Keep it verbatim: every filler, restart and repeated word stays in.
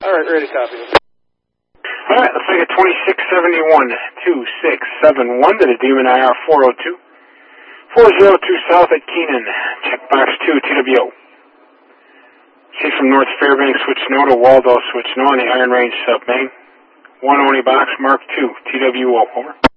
All right, ready to copy. All right, let's make it twenty-six seventy-one, two six seven one to the Demon I R four oh two. four oh two South at Keenan, checkbox two, T W O. See from North Fairbanks, switch no to Waldo, switch no on the Iron Range sub main. one only box, mark two, T W O, over.